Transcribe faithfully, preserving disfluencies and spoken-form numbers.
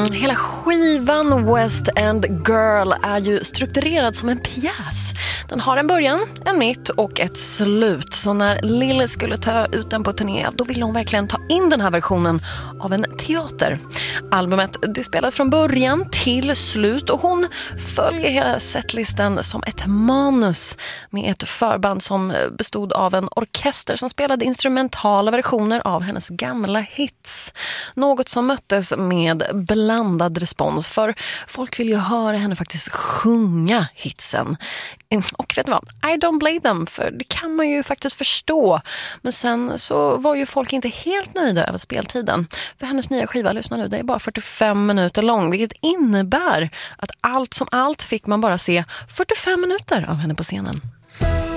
Hela skivan West End Girl är ju strukturerad som en pjäs. Den har en början, en mitt och ett slut. Så när Lille skulle ta ut den på turné, då ville hon verkligen ta in den här versionen av en teater. Albumet det spelas från början till slut och hon följer hela setlisten som ett manus med ett förband som bestod av en orkester som spelade instrumentala versioner av hennes gamla hits. Något som möttes med blandad respons, för folk vill ju höra henne faktiskt sjunga hitsen. Och vet du vad? I don't blame them, för det kan man ju faktiskt förstå. Men sen så var ju folk inte helt nöjda över speltiden. För hennes nya skiva, lyssna nu, det är bara fyrtiofem minuter lång, vilket innebär att allt som allt fick man bara se fyrtiofem minuter av henne på scenen.